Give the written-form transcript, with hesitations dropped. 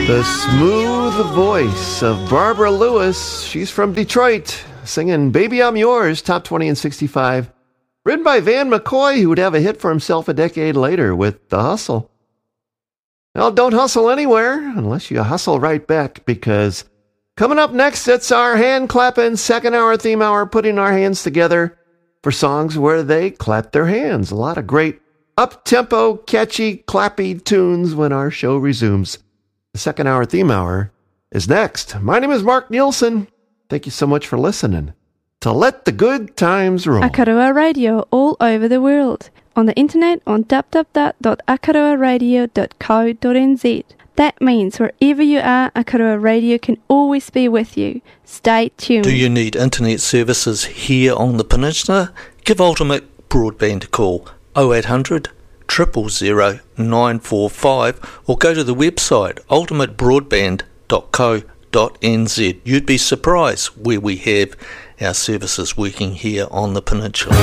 The smooth voice of Barbara Lewis. She's from Detroit, singing Baby I'm Yours, top 20 and 65. Written by Van McCoy, who would have a hit for himself a decade later with The Hustle. Well, don't hustle anywhere unless you hustle right back, because coming up next, it's our hand-clapping second-hour theme hour, putting our hands together for songs where they clap their hands. A lot of great up-tempo, catchy, clappy tunes when our show resumes. The second-hour theme hour is next. My name is Mark Nielsen. Thank you so much for listening to Let the Good Times Roll. Akarua Radio all over the world. On the internet on www.akaruaradio.co.nz. That means wherever you are, Akarua Radio can always be with you. Stay tuned. Do you need internet services here on the peninsula? Give Ultimate Broadband a call, 0800 000 945, or go to the website ultimatebroadband.co.nz. You'd be surprised where we have our services working here on the peninsula.